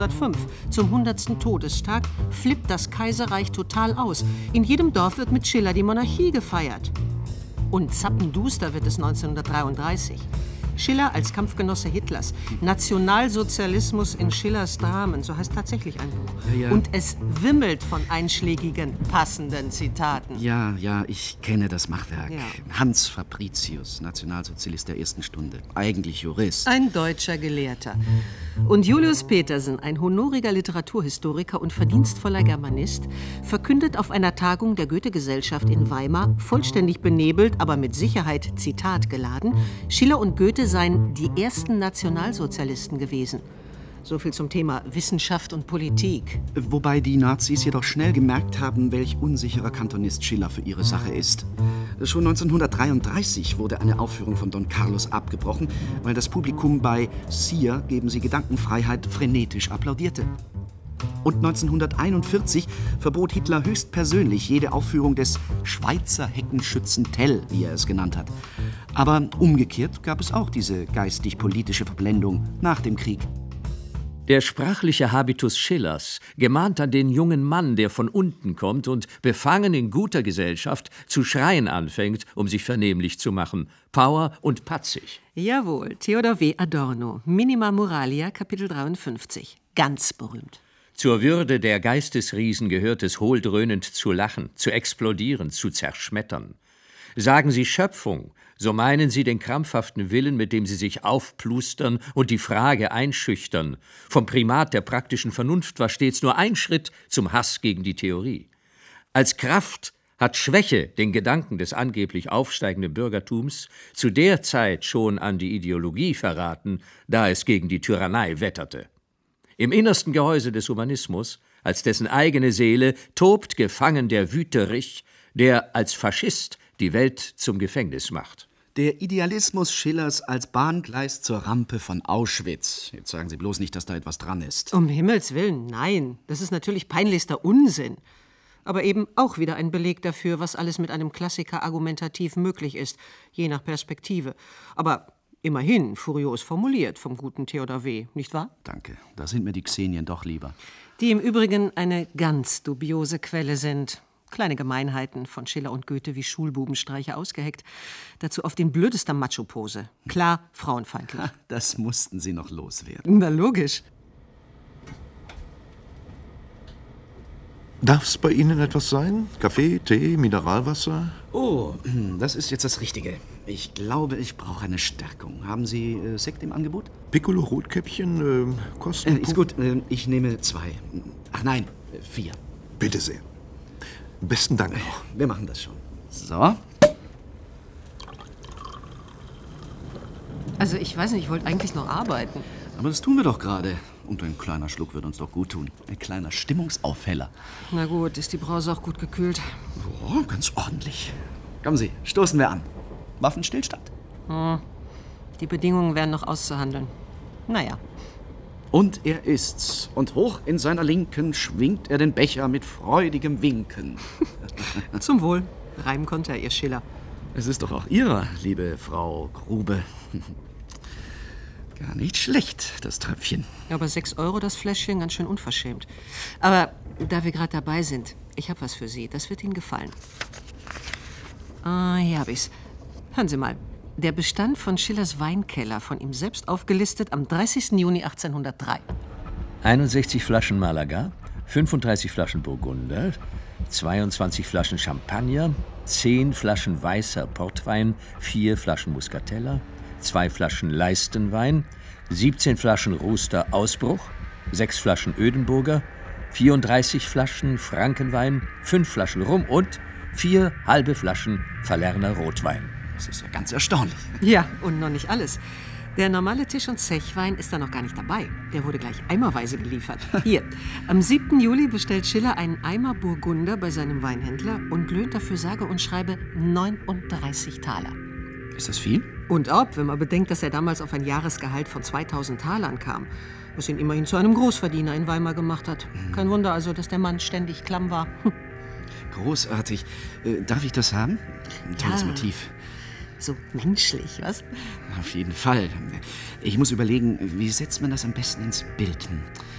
Zum 100. Todestag flippt das Kaiserreich total aus. In jedem Dorf wird mit Schiller die Monarchie gefeiert. Und zappenduster wird es 1933. Schiller als Kampfgenosse Hitlers. Nationalsozialismus in Schillers Dramen, so heißt tatsächlich ein Buch. Ja. Und es wimmelt von einschlägigen, passenden Zitaten. Ja, ich kenne das Machwerk. Ja. Hans Fabricius, Nationalsozialist der ersten Stunde. Eigentlich Jurist. Ein deutscher Gelehrter. Und Julius Petersen, ein honoriger Literaturhistoriker und verdienstvoller Germanist, verkündet auf einer Tagung der Goethe-Gesellschaft in Weimar, vollständig benebelt, aber mit Sicherheit zitatgeladen, Schiller und Goethe seien die ersten Nationalsozialisten gewesen. So viel zum Thema Wissenschaft und Politik. Wobei die Nazis jedoch schnell gemerkt haben, welch unsicherer Kantonist Schiller für ihre Sache ist. Schon 1933 wurde eine Aufführung von Don Carlos abgebrochen, weil das Publikum bei Sire geben Sie Gedankenfreiheit frenetisch applaudierte. Und 1941 verbot Hitler höchstpersönlich jede Aufführung des Schweizer Heckenschützen Tell, wie er es genannt hat. Aber umgekehrt gab es auch diese geistig-politische Verblendung nach dem Krieg. Der sprachliche Habitus Schillers gemahnt an den jungen Mann, der von unten kommt und befangen in guter Gesellschaft zu schreien anfängt, um sich vernehmlich zu machen. Power und patzig. Jawohl, Theodor W. Adorno, Minima Moralia, Kapitel 53. Ganz berühmt. Zur Würde der Geistesriesen gehört es, hohldröhnend zu lachen, zu explodieren, zu zerschmettern. Sagen Sie Schöpfung, so meinen Sie den krampfhaften Willen, mit dem Sie sich aufplustern und die Frage einschüchtern. Vom Primat der praktischen Vernunft war stets nur ein Schritt zum Hass gegen die Theorie. Als Kraft hat Schwäche den Gedanken des angeblich aufsteigenden Bürgertums zu der Zeit schon an die Ideologie verraten, da es gegen die Tyrannei wetterte. Im innersten Gehäuse des Humanismus, als dessen eigene Seele, tobt gefangen der Wüterich, der als Faschist die Welt zum Gefängnis macht. Der Idealismus Schillers als Bahngleis zur Rampe von Auschwitz. Jetzt sagen Sie bloß nicht, dass da etwas dran ist. Um Himmels Willen, nein. Das ist natürlich peinlichster Unsinn. Aber eben auch wieder ein Beleg dafür, was alles mit einem Klassiker argumentativ möglich ist, je nach Perspektive. Aber immerhin furios formuliert vom guten Theodor W., nicht wahr? Danke, da sind mir die Xenien doch lieber. Die im Übrigen eine ganz dubiose Quelle sind. Kleine Gemeinheiten von Schiller und Goethe wie Schulbubenstreiche ausgeheckt. Dazu oft in blödester Macho-Pose. Klar frauenfeindlich. Das mussten Sie noch loswerden. Na logisch. Darf es bei Ihnen etwas sein? Kaffee, Tee, Mineralwasser? Oh, das ist jetzt das Richtige. Ich glaube, ich brauche eine Stärkung. Haben Sie Sekt im Angebot? Piccolo Rotkäppchen, kosten... Ist gut, ich nehme 2. Ach nein, 4. Bitte sehr. Besten Dank noch. Wir machen das schon. So. Also ich weiß nicht, ich wollte eigentlich noch arbeiten. Aber das tun wir doch gerade. Und ein kleiner Schluck wird uns doch gut tun. Ein kleiner Stimmungsaufheller. Na gut, ist die Brause auch gut gekühlt? Oh, ganz ordentlich. Kommen Sie, stoßen wir an. Waffenstillstand. Die Bedingungen wären noch auszuhandeln. Naja. Und er ist's. Und hoch in seiner Linken schwingt er den Becher mit freudigem Winken. Zum Wohl. Reimen konnte er, ihr Schiller. Es ist doch auch Ihrer, liebe Frau Grube. Gar nicht schlecht, das Tröpfchen. Aber 6 € das Fläschchen, ganz schön unverschämt. Aber da wir gerade dabei sind, ich habe was für Sie. Das wird Ihnen gefallen. Hier hab ich's. Hören Sie mal. Der Bestand von Schillers Weinkeller, von ihm selbst aufgelistet, am 30. Juni 1803. 61 Flaschen Malaga, 35 Flaschen Burgunder, 22 Flaschen Champagner, 10 Flaschen weißer Portwein, 4 Flaschen Muscatella, 2 Flaschen Leistenwein, 17 Flaschen Ruster Ausbruch, 6 Flaschen Ödenburger, 34 Flaschen Frankenwein, 5 Flaschen Rum und 4 halbe Flaschen Falerner Rotwein. Das ist ja ganz erstaunlich. Ja, und noch nicht alles. Der normale Tisch- und Zechwein ist da noch gar nicht dabei. Der wurde gleich eimerweise geliefert. Hier, am 7. Juli bestellt Schiller einen Eimer Burgunder bei seinem Weinhändler und löhnt dafür sage und schreibe 39 Taler. Ist das viel? Und ob, wenn man bedenkt, dass er damals auf ein Jahresgehalt von 2000 Talern kam, was ihn immerhin zu einem Großverdiener in Weimar gemacht hat. Kein Wunder also, dass der Mann ständig klamm war. Großartig. Darf ich das haben? Ein tolles Motiv. So menschlich, was? Auf jeden Fall. Ich muss überlegen, wie setzt man das am besten ins Bild?